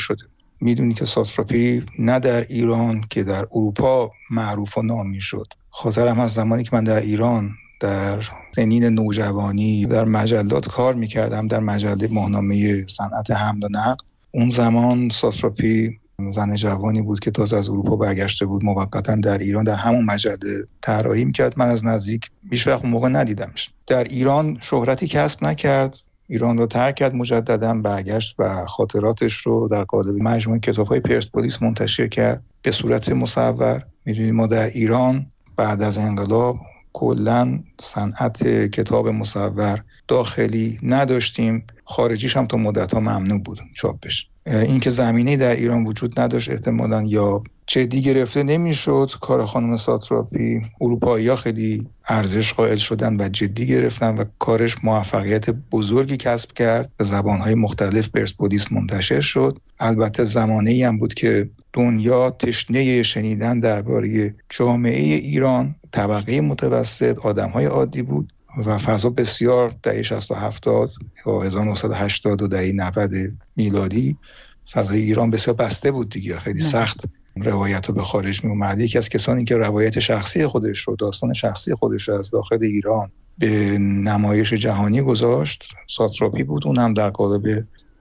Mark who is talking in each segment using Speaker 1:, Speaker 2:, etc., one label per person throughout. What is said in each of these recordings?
Speaker 1: شده. میدونی که ساتراپی نه در ایران که در اروپا معروف و نام میشد. خاطرم از زمانی که من در ایران در سنین نوجوانی در مجلات کار میکردم، در مجله ماهنامه صنعت حمل و نقل. اون زمان ساتراپی زن جوانی بود که تازه از اروپا برگشته بود، موقتا در ایران در همون مجله طراحی میکرد. من از نزدیک هیچ وقت اون موقع ندیدمش. در ایران شهرتی کسب نکرد، ایران رو ترک کرد، مجددا برگشت و خاطراتش رو در قالب مجموعه کتاب‌های پرسپولیس منتشر کرد به صورت مصور. میدونید ما در ایران بعد از انقلاب کلاً صنعت کتاب مصور داخلی نداشتیم، خارجیش هم تا مدت‌ها ممنوع بود چاپش. این که زمینه در ایران وجود نداشت، احتمالاً یا جدی گرفته نمیشد کار خانم ساتراپی. اروپایی‌ها خیلی ارزش قائل شدن و جدی گرفتن و کارش موفقیت بزرگی کسب کرد، به زبان‌های مختلف پرسپولیس منتشر شد. البته زمانه‌ای هم بود که دنیا تشنه شنیدن درباره جامعه ایران، طبقه متوسط، آدم‌های عادی بود و فضا بسیار دهه 60 و 70 یا 1980 و دهه 90 میلادی فضای ایران بسیار بسته بود دیگه. خیلی سخت روایت رو به خارج می اومد. یکی از کسانی که روایت شخصی خودش رو، داستان شخصی خودش رو از داخل ایران به نمایش جهانی گذاشت ساتراپی بود. اون هم در قالب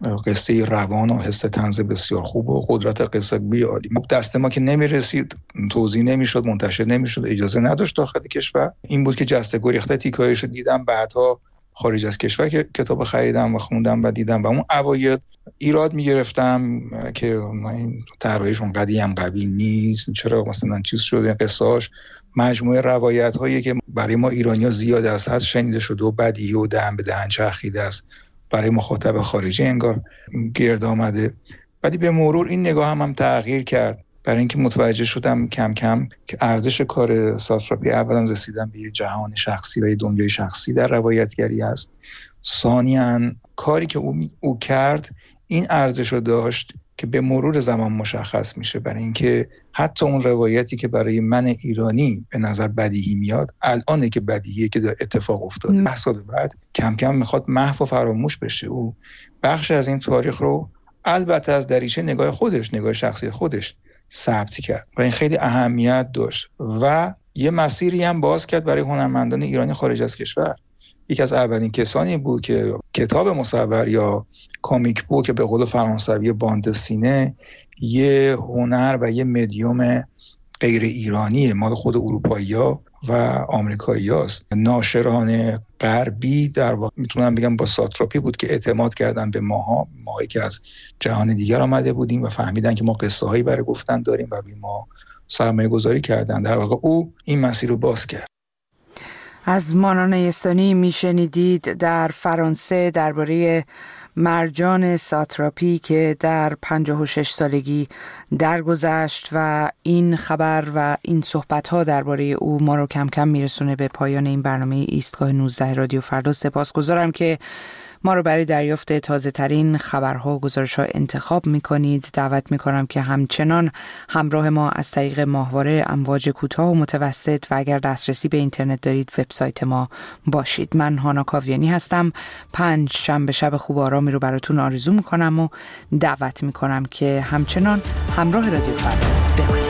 Speaker 1: قصه روان و حس طنز بسیار خوب و قدرت قصه گویی عالی. دست ما که نمیرسید، توضیح نمیشد، منتشر نمیشد، اجازه نداشت داخل کشور. این بود که جسته گریخته تیکایش رو دیدم، بعدها خارج از کشور که کتاب خریدم و خوندم و دیدم و اون اوایل ایراد میگرفتم که این طراحیش اونقدی هم قوی نیست، چرا مثلا چیز شده، قصه‌اش مجموعه روایت هایی که برای ما ایرانی‌ها زیاد از حد شنیده شده و بدیهی و دهن به دهن چرخیده است، برای مخاطب خارجی انگار گرد آمده. ولی به مرور این نگاه هم تغییر کرد، برای اینکه متوجه شدم کم کم که ارزش کار ساتراپی اولا رسیدن به یه جهان شخصی و یه دنیای شخصی در روایتگری است. ثانیاً کاری که او کرد این ارزش رو داشت که به مرور زمان مشخص میشه، برای اینکه حتی اون روایتی که برای من ایرانی به نظر بدیهی میاد، الانه که بدیهیه که اتفاق افتاده. 10 سال بعد کم کم میخواد محو و فراموش بشه. او بخش از این تاریخ رو البته از دریچه نگاه خودش، نگاه شخصی خودش ثبت کرد و این خیلی اهمیت داشت و یه مسیری هم باز کرد برای هنرمندان ایرانی خارج از کشور. یکی از اولین کسانی بود که کتاب مصور یا کامیک بوک که به قول فرانسوی باند سینه یه هنر و یه مدیوم غیر ایرانی مال خود اروپایی‌ها و آمریکایی‌هاست. ناشران غربی در واقع میتونم بگم با ساتراپی بود که اعتماد کردن به ماهایی که از جهان دیگر آمده بودیم و فهمیدن که ما قصه هایی برای گفتن داریم و ما سرمایه گذاری کردن. در واقع او این مسیر رو باز کرد.
Speaker 2: از مانا نیستانی میشنیدید در فرانسه درباره مرجان ساتراپی که در 56 سالگی درگذشت و این خبر و این صحبت‌ها درباره او ما رو کم کم میرسونه به پایان این برنامه ایستگاه 19 رادیو فردا. سپاسگزارم که ما رو برای دریافت تازه ترین خبرها و گزارش‌ها انتخاب می‌کنید. دعوت می‌کنم که همچنان همراه ما از طریق ماهواره امواج کوتاه و متوسط و اگر دسترسی به اینترنت دارید وبسایت ما باشید. من هانا کاویانی هستم. 5 شنبه شب خوب آرامی رو براتون آرزو می‌کنم و دعوت می‌کنم که همچنان همراه رادیو فردا بمونید.